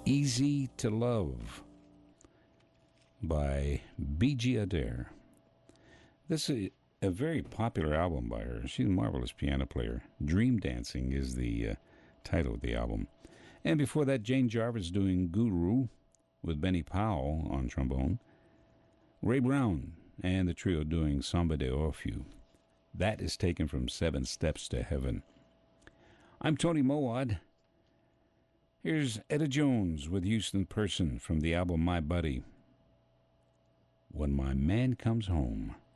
Easy to Love by B.G. Adair. This is a very popular album by her. She's a marvelous piano player. Dream Dancing is the title of the album. And before that, Jane Jarvis doing Guru with Benny Powell on trombone. Ray Brown and the trio doing Samba de Orfeo. That is taken from Seven Steps to Heaven. I'm Tony Mowad. Here's Etta Jones with Houston Person from the album My Buddy. When My Man Comes Home.